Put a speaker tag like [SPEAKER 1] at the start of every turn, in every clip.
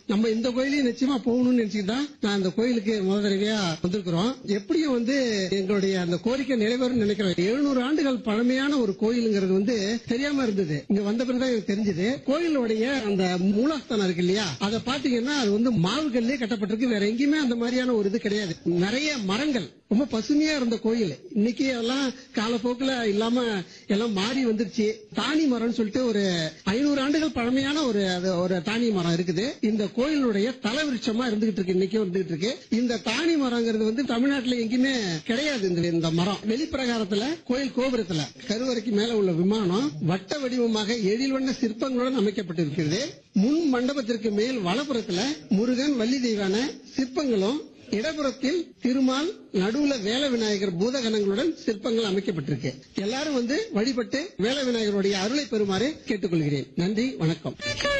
[SPEAKER 1] நம்ம இந்த கோயிலையும் நிச்சயமா போகணும்னு நினைச்சுட்டு தான் நான் இந்த கோயிலுக்கு முதல் தடவையா வந்திருக்கிறோம். எப்படியும் எங்களுடைய அந்த கோரிக்கை நிறைவேறும் நினைக்கிறோம். 700 ஆண்டுகள் பழமையான ஒரு கோயிலுங்கிறது தெரியாம இருந்தது. இங்க வந்த பிறகுதான் எனக்கு தெரிஞ்சது. கோயிலுடைய அந்த மூலஸ்தானம் இருக்கு இல்லையா, அதை பாத்தீங்கன்னா அது மாவுகள்லயே கட்டப்பட்டிருக்கு. வேற எங்கேயுமே அந்த மாதிரியான ஒரு இது கிடையாது. நிறைய மரங்கள், ரொம்ப பசுமையா இருந்த கோயில். இன்னைக்கு எல்லாம் காலப்போக்கில் இல்லாம எல்லாம் மாறி வந்துருச்சு. தானி மரம்னு சொல்லிட்டு ஒரு 500 ஆண்டுகள் பழமையான ஒரு தானி மரம் இருக்குது. இந்த கோயிலுடைய தலைவிருட்சமா இருந்துகிட்டு இருக்கு. இன்னைக்கு வந்துகிட்டு இருக்கு. இந்த தானி மரங்கிறது தமிழ்நாட்டில் எங்கேயுமே கிடையாது. இந்த மரம் வெளிப்பிரகாரத்துல கோயில் கோபுரத்துல கருவறைக்கு மேல உள்ள விமானம் வட்ட வடிவமாக எழில்வண்ண சிற்பங்களுடன் அமைக்கப்பட்டிருக்கிறது. முன் மண்டபத்திற்கு மேல் வலப்புறத்துல முருகன் வள்ளி தெய்வான சிற்பங்களும், இடப்புறத்தில் திருமால், நடுவுல வேல விநாயகர் பூதகணங்களுடன் சிற்பங்கள் அமைக்கப்பட்டிருக்கு. எல்லாரும் வழிபட்டு வேல விநாயகருடைய அருளை பெறுமாறு கேட்டுக்கொள்கிறேன். நன்றி, வணக்கம்.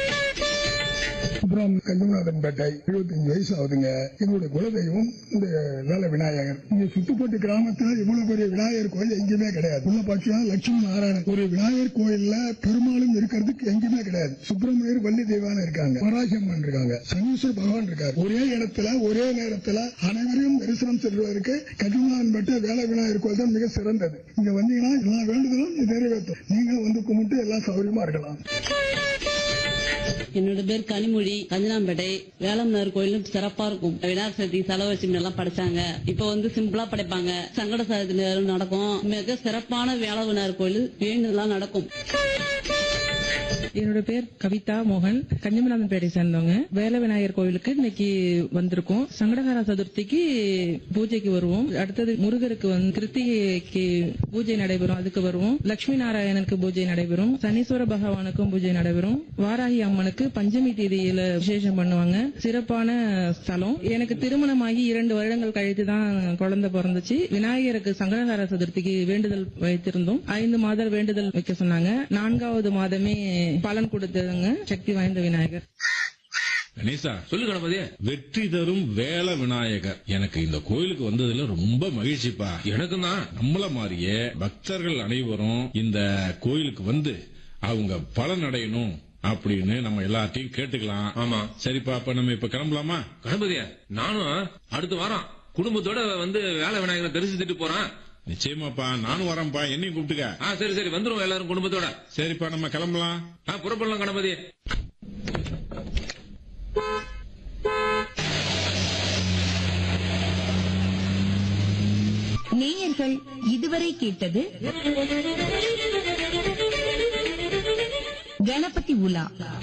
[SPEAKER 2] அப்புறம் கஞ்சமநாதன்பேட்டை 75 வயசு ஆகுதுங்க. எங்களுடைய குலதெய்வம் இந்த வேல விநாயகர். இங்க சுத்துப்பட்டு கிராமத்துல இவ்வளவு பெரிய விநாயகர் கோயில் எங்கேயுமே கிடையாது. உள்ள பாத்தீங்கன்னா லட்சுமி நாராயணன் ஒரு விநாயகர் கோயில்ல பெருமாளும் இருக்கிறதுக்கு எங்கேயுமே கிடையாது. சுப்பிரமணியர் வள்ளி தெய்வான இருக்காங்க, பராசம்மன் இருக்காங்க, சனீஸ்வர பகவான் இருக்காரு. ஒரே இடத்துல ஒரே நேரத்துல அனைவரையும் தரிசனம் செல்வதற்கு கஞ்சமநாதன்பேட்டை வேல விநாயகர் கோயில் தான் மிக சிறந்தது. இங்க வந்தீங்கன்னா எல்லா வேண்டுதலும் நிறைவேற்றும். நீங்களும் கும்பிட்டு எல்லாம் சௌரியமா இருக்கலாம்.
[SPEAKER 3] என்னோட பேர் கனிமொழி. கஞ்சனாம்பேட்டை வேளம்னார் கோயிலும் சிறப்பா இருக்கும். விநாயகர் சதுர்த்தி செலவச்சு எல்லாம் படைச்சாங்க. இப்ப சிம்பிளா படைப்பாங்க. சங்கட சதுர்த்தி நடக்கும். மிக சிறப்பான வேளவிநாயகர் கோயில் வேண்டுதலாம் நடக்கும்.
[SPEAKER 4] என்னோட பேர் கவிதா மோகன். கஞ்சமநாதன்பேட்டை சேர்ந்தவங்க. வேல விநாயகர் கோயிலுக்கு இன்னைக்கு வந்திருக்கோம். சங்கடஹர சதுர்த்திக்கு பூஜைக்கு வருவோம். அடுத்தது முருகருக்கு கிருத்திகைக்கு பூஜை நடைபெறும், அதுக்கு வருவோம். லட்சுமி நாராயணனுக்கு பூஜை நடைபெறும். சனீஸ்வர பகவானுக்கும் பூஜை நடைபெறும். வாராகி அம்மனுக்கு பஞ்சமி தேதியில விசேஷம் பண்ணுவாங்க. சிறப்பான ஸ்தலம். எனக்கு திருமணமாகி 2 வருடங்கள் கழித்து தான் குழந்தை பிறந்துச்சு. விநாயகருக்கு சங்கடஹர சதுர்த்திக்கு வேண்டுதல் வைத்திருந்தோம். 5 மாதம் வேண்டுதல் வைக்க சொன்னாங்க. 4வது மாதமே பலன் கொடுத்ததுங்க. சக்தி வாய்ந்த விநாயகர்.
[SPEAKER 5] கணேசா, சொல்லு கணபதி. வெற்றி தரும் வேல விநாயகர். எனக்கு இந்த கோயிலுக்கு வந்ததுல ரொம்ப மகிழ்ச்சிப்பா. எனக்கு தான் நம்மள மாதிரியே பக்தர்கள் அனைவரும் இந்த கோயிலுக்கு அவங்க பலன் அடையணும் அப்படின்னு நம்ம எல்லாத்தையும் கேட்டுக்கலாம். ஆமா, சரிப்பா. அப்ப நம்ம இப்ப கிளம்பலாமா?
[SPEAKER 6] கணபதியா, நானும் அடுத்த வாரம் குடும்பத்தோட வேல விநாயகரை தரிசித்துட்டு போறேன்.
[SPEAKER 5] நிச்சயமாப்பா, நானும் வரேன்ப்பா. என்னையும் கூப்பிட்டுக்க.
[SPEAKER 6] சரி சரி, வந்துருவோம் எல்லாரும் குடும்பத்தோட.
[SPEAKER 5] சரிப்பா, நம்ம கிளம்பலாம்.
[SPEAKER 6] புறப்படலாம் கணபதி.
[SPEAKER 7] நேயர்கள் இதுவரை கேட்டது கணபதி உலா.